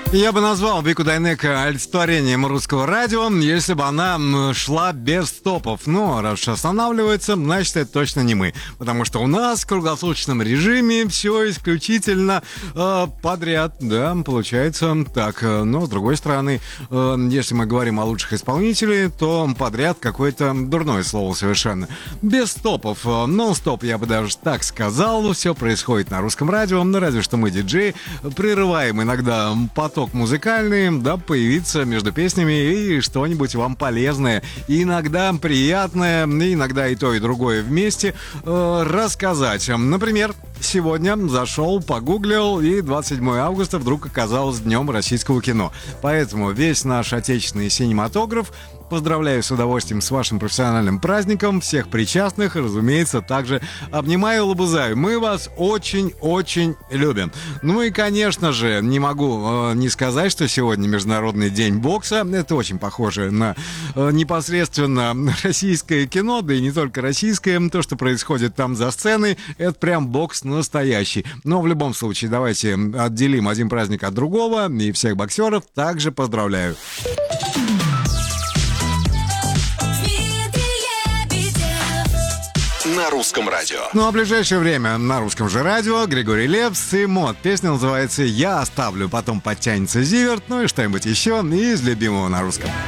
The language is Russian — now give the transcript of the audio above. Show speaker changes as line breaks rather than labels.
Я бы назвал Вику Дайнеко олицетворением русского радио, если бы она шла без стопов. Но раз уж останавливается, значит, это точно не мы. Потому что у нас в круглосуточном режиме все исключительно подряд. Да, получается так. Но, с другой стороны, если мы говорим о лучших исполнителях, то подряд какое-то дурное слово совершенно. Без стопов. Нон-стоп, я бы даже так сказал. Все происходит на русском радио. Но разве что мы, диджеи, прерываем иногда поток музыкальный, да, появиться между песнями и что-нибудь вам полезное, иногда приятное, иногда и то, и другое вместе рассказать. Например, сегодня зашел, погуглил, и 27 августа вдруг оказалось днем российского кино. Поэтому весь наш отечественный синематограф поздравляю с удовольствием с вашим профессиональным праздником, всех причастных, разумеется, также обнимаю, лобызаю. Мы вас очень-очень любим. Ну и, конечно же, не могу не сказать, что сегодня Международный день бокса. Это очень похоже на непосредственно российское кино, да и не только российское. То, что происходит там за сценой, это прям бокс настоящий. Но в любом случае, давайте отделим один праздник от другого, и всех боксеров также поздравляю.
На русском радио.
Ну а в ближайшее время на русском же радио Григорий Лепс и МОД. Песня называется «Я оставлю», потом подтянется Зиверт, ну и что-нибудь еще из любимого на русском.